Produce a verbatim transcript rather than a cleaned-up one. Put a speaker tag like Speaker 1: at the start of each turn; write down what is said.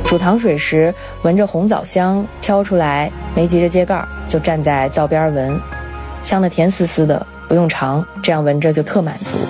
Speaker 1: 煮糖水时闻着红枣香，挑出来没急着揭盖，就站在灶边闻，香的甜丝丝的，不用尝，这样闻着就特满足。